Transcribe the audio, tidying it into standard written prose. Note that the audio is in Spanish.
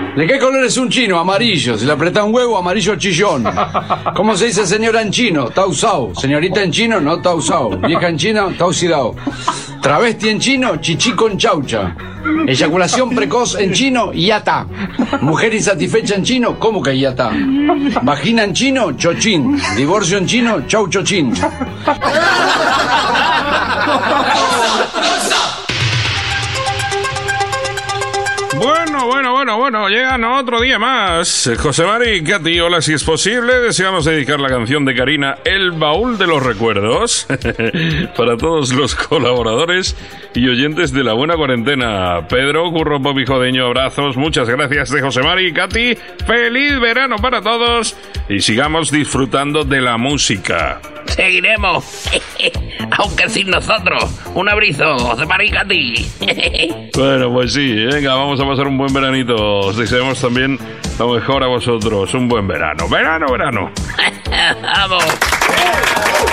¿De qué color es un chino? Amarillo. Si le apretás un huevo, amarillo chillón. ¿Cómo se dice señora en chino? Tausao. Señorita en chino, no tausao. Vieja en chino, tausidao. Travesti en chino, chichi con chaucha. Eyaculación precoz en chino, yata. Mujer insatisfecha en chino, ¿cómo que yata? Vagina en chino, chochín. Divorcio en chino, chau chochín. Bueno, llegan otro día más. José Mari y Katy, hola, si es posible, deseamos dedicar la canción de Karina, El baúl de los recuerdos, para todos los colaboradores y oyentes de La Buena Cuarentena. Pedro, Curro, Popi, Jodeño, abrazos, muchas gracias de José Mari y Katy. Feliz verano para todos y sigamos disfrutando de la música. Seguiremos, aunque sin nosotros. Un abrazo, José Mari y Katy. Bueno, pues sí, venga, vamos a pasar un buen veranito. Os deseamos también lo mejor a vosotros. Un buen verano. ¡Verano! Vamos.